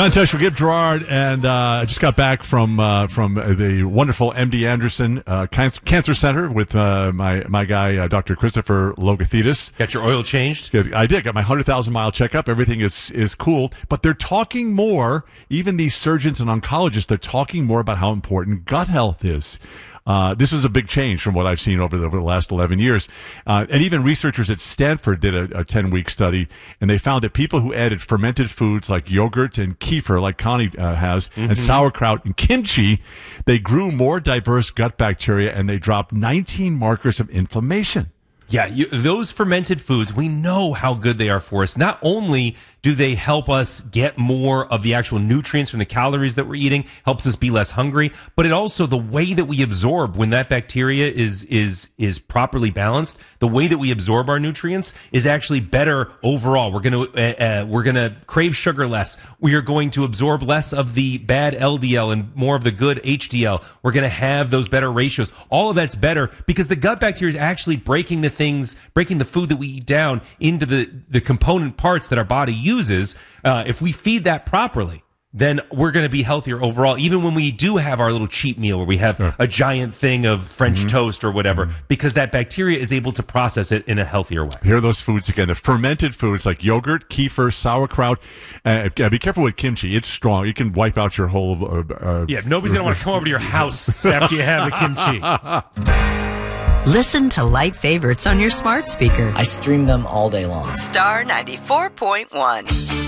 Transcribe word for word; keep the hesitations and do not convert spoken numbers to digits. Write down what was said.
John Tesh, Gib Gerard, and uh, I just got back from uh, from the wonderful M D Anderson uh, Cancer Center with uh, my my guy, uh, Doctor Christopher Logothetis. Got your oil changed? I did. Got my one hundred thousand mile checkup. Everything is, is cool. But they're talking more, even these surgeons and oncologists, they're talking more about how important gut health is. Uh, this is a big change from what I've seen over the, over the last eleven years. Uh, and even researchers at Stanford did a, a ten-week study, and they found that people who added fermented foods like yogurt and kefir, like Connie uh, has, mm-hmm. and sauerkraut and kimchi, they grew more diverse gut bacteria, and they dropped nineteen markers of inflammation. Yeah, you, those fermented foods, we know how good they are for us. Not only do they help us get more of the actual nutrients from the calories that we're eating, helps us be less hungry, but it also, the way that we absorb when that bacteria is is is properly balanced, the way that we absorb our nutrients is actually better overall. We're going to uh, uh, we're going to crave sugar less. We are going to absorb less of the bad L D L and more of the good H D L. We're going to have those better ratios. All of that's better because the gut bacteria is actually breaking the things, breaking the food that we eat down into the, the component parts that our body uses. Uh, if we feed that properly, then we're going to be healthier overall. Even when we do have our little cheat meal where we have sure. a giant thing of French mm-hmm. toast or whatever, mm-hmm. because that bacteria is able to process it in a healthier way. Here are those foods again. The fermented foods like yogurt, kefir, sauerkraut. Uh, be careful with kimchi. It's strong. You can wipe out your whole... Uh, uh, yeah, nobody's going to want to come over to your house after you have the kimchi. Listen to Light Favorites on your smart speaker. I stream them all day long. Star ninety-four point one.